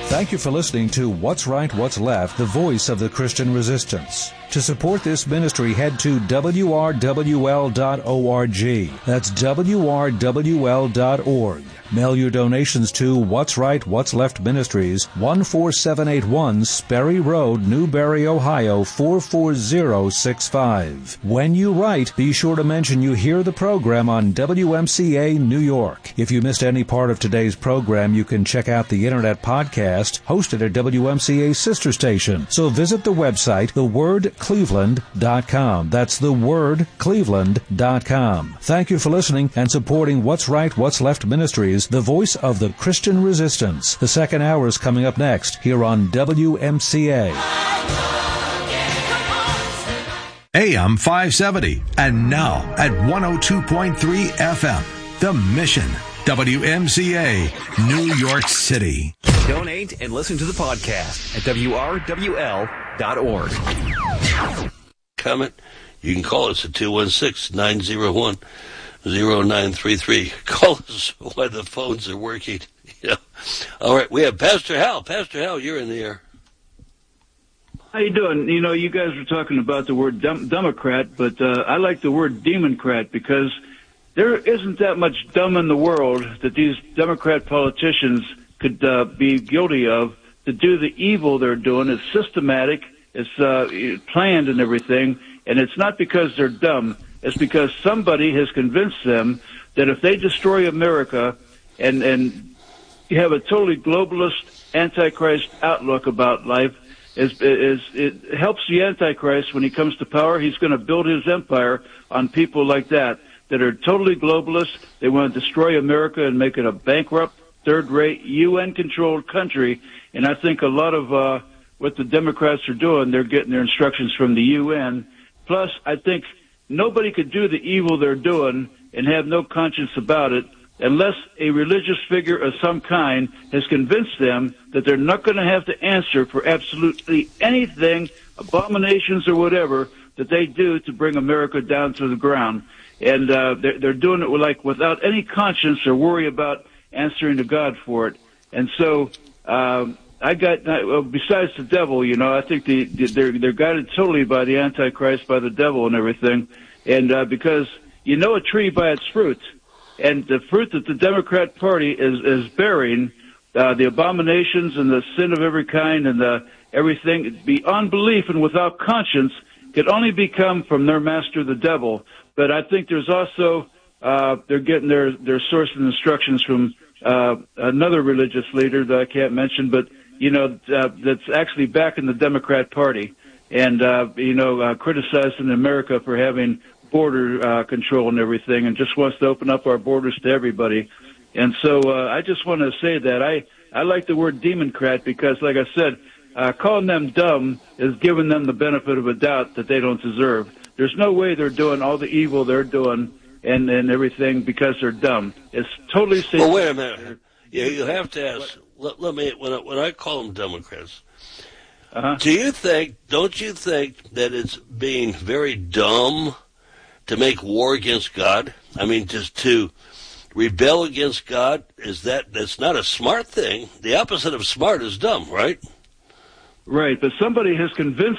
Thank you for listening to What's Right, What's Left, the voice of the Christian resistance. To support this ministry, head to wrwl.org. That's wrwl.org. Mail your donations to What's Right, What's Left Ministries, 14781 Sperry Road, Newberry, Ohio, 44065. When you write, be sure to mention you hear the program on WMCA New York. If you missed any part of today's program, you can check out the Internet podcast hosted at WMCA's sister station. So visit the website, thewordcleveland.com. That's thewordcleveland.com. Thank you for listening and supporting What's Right, What's Left Ministries, the voice of the Christian resistance. The second hour is coming up next here on WMCA. AM 570 and now at 102.3 FM. The Mission. WMCA, New York City. Donate and listen to the podcast at WRWL.org. Comment, you can call us at 216-901-0933. Call us while the phones are working. You know. All right, we have Pastor Hal. Pastor Hal, you're in the air. How you doing? You know, you guys were talking about the word Democrat, but I like the word Democrat because there isn't that much dumb in the world that these Democrat politicians could be guilty of. To do the evil they're doing is systematic, it's planned and everything, and it's not because they're dumb. It's because somebody has convinced them that if they destroy America and you have a totally globalist, antichrist outlook about life, it helps the Antichrist when he comes to power. He's going to build his empire on people like that are totally globalist. They want to destroy America and make it a bankrupt, third-rate, UN-controlled country. And I think a lot of what the Democrats are doing, they're getting their instructions from the UN. Plus, I think nobody could do the evil they're doing and have no conscience about it unless a religious figure of some kind has convinced them that they're not going to have to answer for absolutely anything, abominations or whatever, that they do to bring America down to the ground. And they're doing it without any conscience or worry about answering to God for it. And so besides the devil, you know, I think they're guided totally by the Antichrist, by the devil and everything. And because you know a tree by its fruit, and the fruit that the Democrat Party is bearing, the abominations and the sin of every kind and everything beyond belief and without conscience could only become from their master, the devil. But I think there's also they're getting their source and instructions from another religious leader that I can't mention, but you know that's actually back in the Democrat Party, and criticizing America for having border control and everything, and just wants to open up our borders to everybody. And so I just want to say that I like the word Democrat because, like I said, calling them dumb is giving them the benefit of a doubt that they don't deserve. There's no way they're doing all the evil they're doing and everything because they're dumb. It's totally safe. Well, wait a minute. Yeah, you have to ask. Let me. When I call them Democrats, don't you think that it's being very dumb to make war against God? I mean, just to rebel against God, that's not a smart thing. The opposite of smart is dumb, right? Right, but somebody has convinced